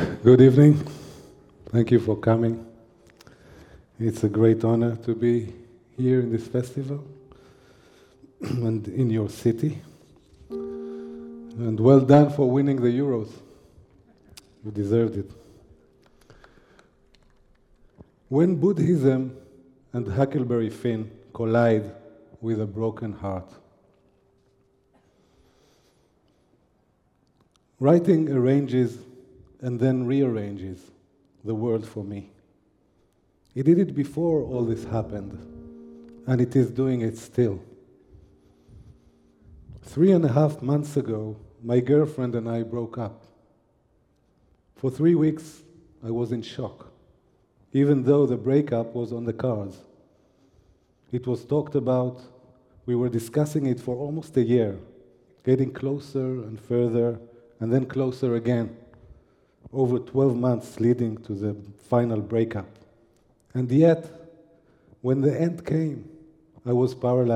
Good evening. Thank you for coming. It's a great honor to be here in this festival and in your city. And well done for winning the Euros. You deserved it. When Buddhism and Huckleberry Finn collide with a broken heart, writing arranges and then rearranges the world for me. It did it before all this happened, and it is doing it still. 3.5 months ago, my girlfriend and I broke up. For 3 weeks, I was in shock, even though the breakup was on the cards. It was talked about, we were discussing it for almost a year, getting closer and further, and then closer again, over 12 months leading to the final breakup. And yet, when the end came, I was paralyzed.